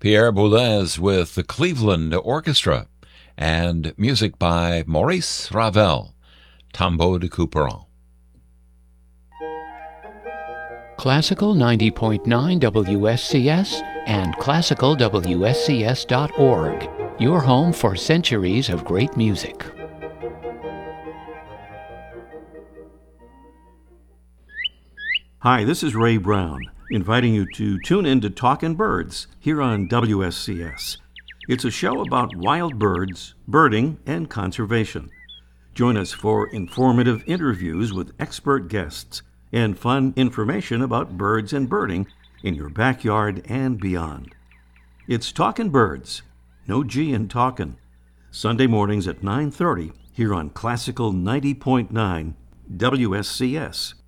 Pierre Boulez with the Cleveland Orchestra and music by Maurice Ravel, Tombeau de Couperin. Classical 90.9 WSCS and classicalwscs.org, your home for centuries of great music. Hi, this is Ray Brown, inviting you to tune in to Talkin' Birds here on WSCS. It's a show about wild birds, birding, and conservation. Join us for informative interviews with expert guests and fun information about birds and birding in your backyard and beyond. It's Talkin' Birds, no G in talkin', Sunday mornings at 9:30 here on Classical 90.9 WSCS.